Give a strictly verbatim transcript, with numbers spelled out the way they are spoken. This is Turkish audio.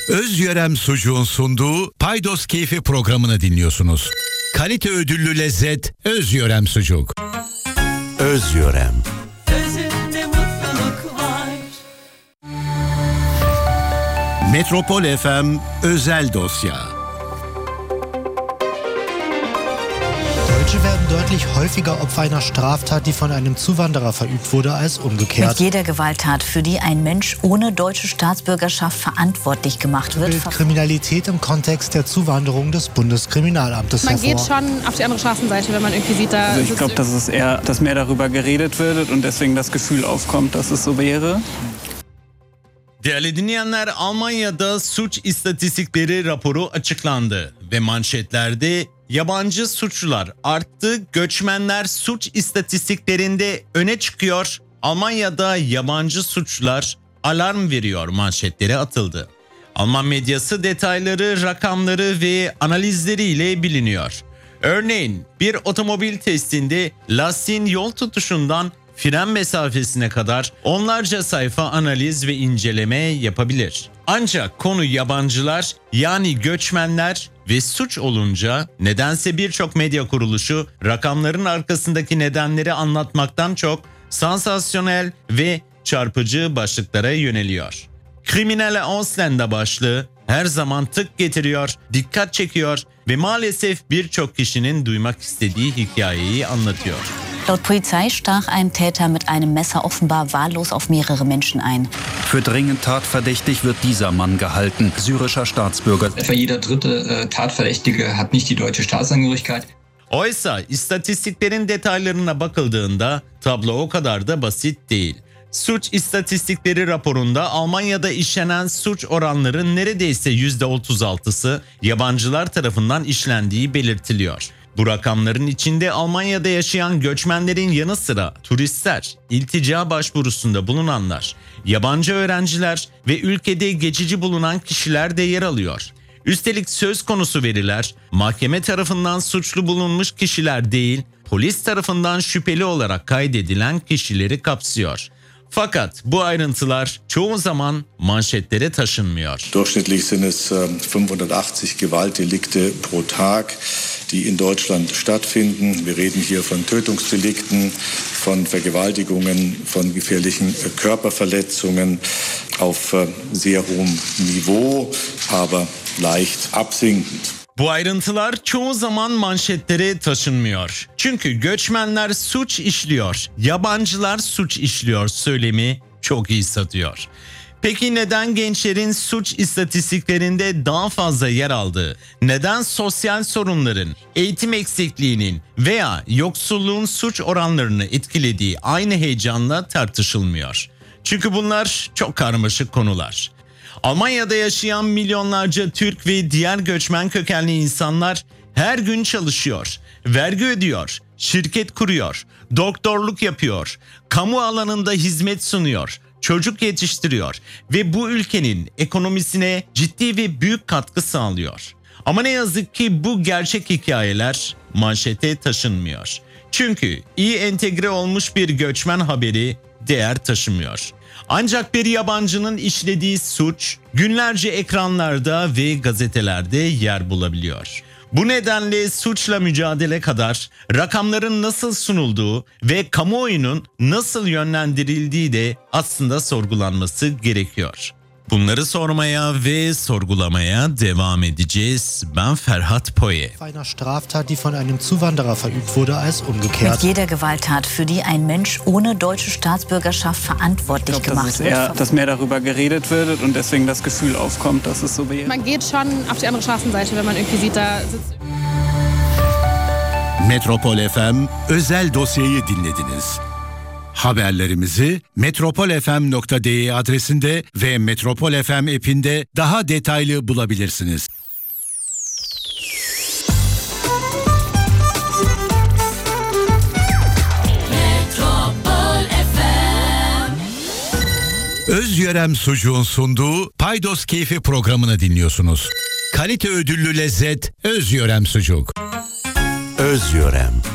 Özyörem Sucuğun sunduğu Paydos Keyfi programını dinliyorsunuz. Kalite ödüllü lezzet Özyörem Sucuk. Özyörem. Özünde mutluluk var. Metropol F M Özel Dosya. Deutsche werden deutlich häufiger Opfer einer Straftat, die von einem Zuwanderer verübt wurde, als umgekehrt. Mit jeder Gewalttat, für die ein Mensch ohne deutsche Staatsbürgerschaft verantwortlich gemacht wird. Bildet Kriminalität im Kontext der Zuwanderung des Bundeskriminalamtes Man hervor. geht schon auf die andere Straßenseite, wenn man irgendwie sieht, da Also ich glaube, dass es eher, dass mehr darüber geredet wird und deswegen das Gefühl aufkommt, dass es so wäre. Değerli dinleyenler, Almanya'da suç istatistikleri raporu açıklandı ve manşetlerde yabancı suçlular arttı, göçmenler suç istatistiklerinde öne çıkıyor. Almanya'da yabancı suçlular alarm veriyor manşetleri atıldı. Alman medyası detayları, rakamları ve analizleriyle biliniyor. Örneğin bir otomobil testinde lastiğin yol tutuşundan fren mesafesine kadar onlarca sayfa analiz ve inceleme yapabilir. Ancak konu yabancılar yani göçmenler ve suç olunca nedense birçok medya kuruluşu rakamların arkasındaki nedenleri anlatmaktan çok sansasyonel ve çarpıcı başlıklara yöneliyor. Kriminelle Ausländer başlığı her zaman tık getiriyor, dikkat çekiyor ve maalesef birçok kişinin duymak istediği hikayeyi anlatıyor. Laut Polizei stach ein Täter mit einem Messer offenbar wahllos auf mehrere Menschen ein. Für dringend tatverdächtig wird dieser Mann gehalten, syrischer Staatsbürger. Etwa jeder dritte äh, Tatverdächtige hat nicht die deutsche Staatsangehörigkeit. Oysa istatistiklerin detaylarına bakıldığında tablo o kadar da basit değil. Suç istatistikleri raporunda Almanya'da işlenen suç oranları neredeyse yüzde otuz altısı yabancılar tarafından işlendiği belirtiliyor. Bu rakamların içinde Almanya'da yaşayan göçmenlerin yanı sıra turistler, iltica başvurusunda bulunanlar, yabancı öğrenciler ve ülkede geçici bulunan kişiler de yer alıyor. Üstelik söz konusu veriler mahkeme tarafından suçlu bulunmuş kişiler değil, polis tarafından şüpheli olarak kaydedilen kişileri kapsıyor. Fakat bu ayrıntılar çoğu zaman manşetlere taşınmıyor. Durchschnittlich sind es fünfhundertachtzig Gewaltdelikte pro Tag, die in Deutschland stattfinden. Wir reden hier von Tötungsdelikten, von Vergewaltigungen, von gefährlichen Körperverletzungen auf sehr hohem Niveau, aber leicht absinkend. Bu ayrıntılar çoğu zaman manşetlere taşınmıyor. Çünkü göçmenler suç işliyor, yabancılar suç işliyor söylemi çok iyi satıyor. Peki neden gençlerin suç istatistiklerinde daha fazla yer aldığı, neden sosyal sorunların, eğitim eksikliğinin veya yoksulluğun suç oranlarını etkilediği aynı heyecanla tartışılmıyor? Çünkü bunlar çok karmaşık konular. Almanya'da yaşayan milyonlarca Türk ve diğer göçmen kökenli insanlar her gün çalışıyor, vergi ödüyor, şirket kuruyor, doktorluk yapıyor, kamu alanında hizmet sunuyor, çocuk yetiştiriyor ve bu ülkenin ekonomisine ciddi ve büyük katkı sağlıyor. Ama ne yazık ki bu gerçek hikayeler manşete taşınmıyor. Çünkü iyi entegre olmuş bir göçmen haberi değer taşımıyor. Ancak bir yabancının işlediği suç günlerce ekranlarda ve gazetelerde yer bulabiliyor. Bu nedenle suçla mücadele kadar rakamların nasıl sunulduğu ve kamuoyunun nasıl yönlendirildiği de aslında sorgulanması gerekiyor. Bunları sormaya ve sorgulamaya devam edeceğiz. Ben Ferhat Poye. Einer Straftat, die von einem Zuwanderer verübt wurde, als umgekehrt. Mit jeder Gewalttat, für die ein Mensch ohne deutsche Staatsbürgerschaft verantwortlich Ich glaube, gemacht dass es eher, wird. dass mehr darüber geredet wird und deswegen das Gefühl aufkommt, dass es so wäre. Man geht schon auf die andere Straßenseite, wenn man irgendwie sieht, da sitzt... Metropol F M Özel Dosya'yı dinlediniz. Haberlerimizi metropol f m nokta d e adresinde ve Metropol F M app'inde daha detaylı bulabilirsiniz. Metropol F M. Özyörem Sucuğun sunduğu Paydos Keyfi programını dinliyorsunuz. Kalite ödüllü lezzet Özyörem Sucuk. Özyörem.